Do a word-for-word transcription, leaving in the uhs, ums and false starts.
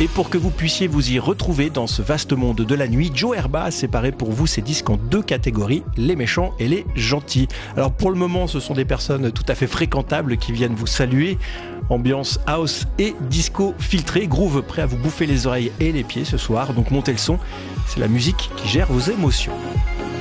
Et pour que vous puissiez vous y retrouver dans ce vaste monde de la nuit, Joe Herba a séparé pour vous ses disques en deux catégories, les méchants et les gentils. Alors pour le moment, ce sont des personnes tout à fait fréquentables qui viennent vous saluer. Ambiance house et disco filtré, groove prêt à vous bouffer les oreilles et les pieds ce soir. Donc montez le son, c'est la musique qui gère vos émotions.